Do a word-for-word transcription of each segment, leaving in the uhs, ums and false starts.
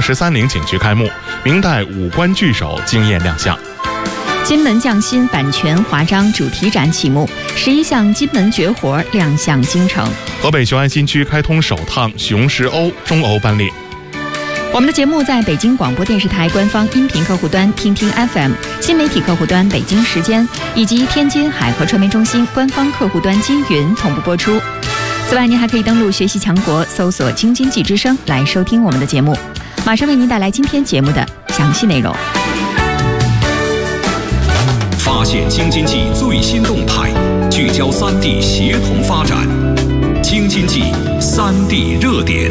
十三陵景区开幕，明代五官巨手惊艳亮相。 金门匠心版权华章主题展启幕，十一项金门绝活亮相京城。 河北雄安新区开通首趟雄狮鸥中欧班列。 我们的节目在北京广播电视台官方音频客户端听听 F M、 新媒体客户端北京时间以及天津海河传媒中心官方客户端金云同步播出。此外，您还可以登录学习强国，搜索京津冀之声来收听我们的节目。马上为您带来今天节目的详细内容。 发现京津冀最新动态，聚焦三地协同发展。京津冀三地热点。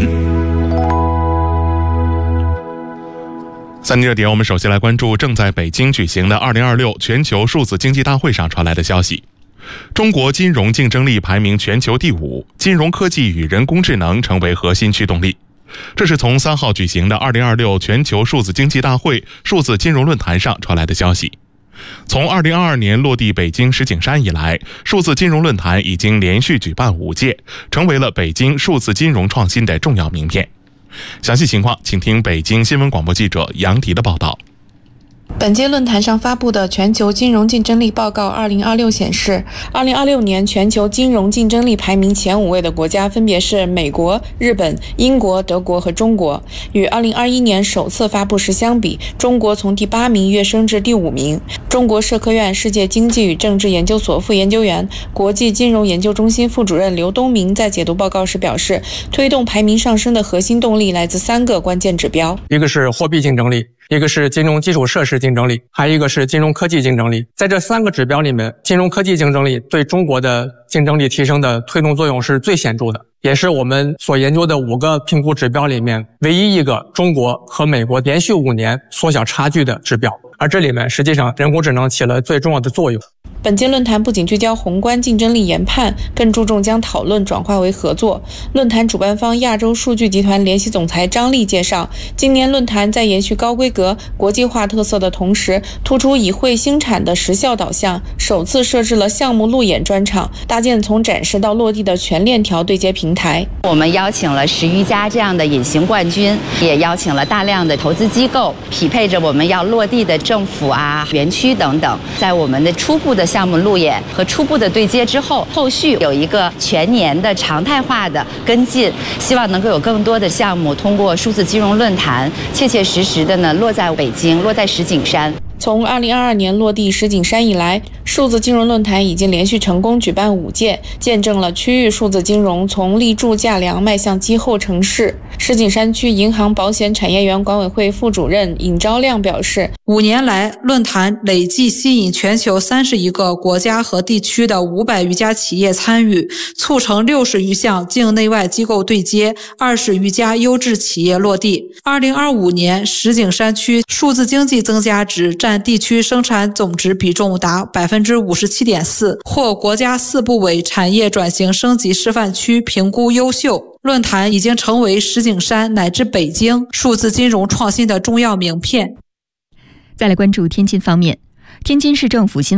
三地热点，我们首先来关注正在北京举行的二零二六全球数字经济大会上传来的消息。中国金融竞争力排名全球第五，金融科技与人工智能成为核心驱动力。这是从三号举行的二零二六全球数字经济大会数字金融论坛上传来的消息。从二零二二年落地北京石景山以来，数字金融论坛已经连续举办五届，成为了北京数字金融创新的重要名片。详细情况，请听北京新闻广播记者杨迪的报道。 本届论坛上发布的全球金融竞争力报告二零二六显示，二零二六年全球金融竞争力排名前五位的国家分别是美国、日本、英国、德国和中国。与二零二一年首次发布时相比，中国从第八名跃升至第五名。中国社科院世界经济与政治研究所副研究员、国际金融研究中心副主任刘东明在解读报告时表示，推动排名上升的核心动力来自三个关键指标， 一个是货币竞争力，一个是金融基础设施竞争力，还有一个是金融科技竞争力。在这三个指标里面，金融科技竞争力对中国的竞争力提升的推动作用是最显著的，也是我们所研究的五个评估指标里面唯一一个中国和美国连续五年缩小差距的指标。而这里面实际上人工智能起了最重要的作用。 本届论坛不仅聚焦宏观竞争力研判，更注重将讨论转化为合作。论坛主办方亚洲数据集团联席总裁张丽介绍，今年论坛在延续高规格、国际化特色的同时，突出以会兴产的实效导向，首次设置了项目路演专场，搭建从展示到落地的全链条对接平台。 我们邀请了十余家这样的隐形冠军，也邀请了大量的投资机构，匹配着我们要落地的政府啊、园区等等。在我们的初步的项目路演和初步的对接之后，后续有一个全年的常态化的跟进，希望能够有更多的项目通过数字金融论坛，切切实实的呢落在北京，落在石景山。 从二零二二年落地石景山以来，数字金融论坛已经连续成功举办五届，见证了区域数字金融从立柱架梁迈向基后成势。石景山区银行保险产业园管委会副主任尹昭亮表示， 五年来，论坛累计吸引全球三十一个国家和地区的五百余家企业参与，促成六十余项境内外机构对接，二十余家优质企业落地。二零二五年，石景山区数字经济增加值占地区生产总值比重达 百分之五十七点四， 获国家四部委产业转型升级示范区评估优秀。论坛已经成为石景山乃至北京数字金融创新的重要名片。 再来关注天津方面，天津市政府新